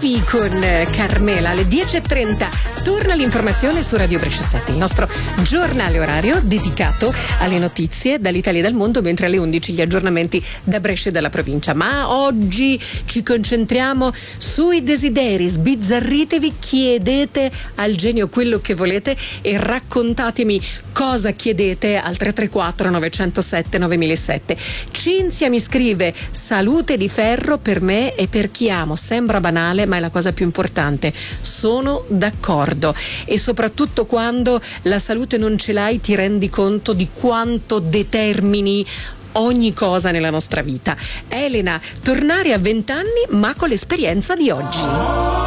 Coffee con Carmela. Alle 10.30 torna l'informazione su Radio Brescia 7, il nostro giornale orario dedicato alle notizie dall'Italia e dal mondo, mentre alle 11 gli aggiornamenti da Brescia e dalla provincia. Ma oggi ci concentriamo sui desideri. Sbizzarritevi, chiedete al genio quello che volete e raccontatemi cosa chiedete al 334 907 9007. Cinzia mi scrive: salute di ferro per me e per chi amo. Sembra banale, ma è la cosa più importante. Sono d'accordo, e soprattutto quando la salute non ce l'hai ti rendi conto di quanto determini ogni cosa nella nostra vita. Elena, tornare a 20 anni ma con l'esperienza di oggi.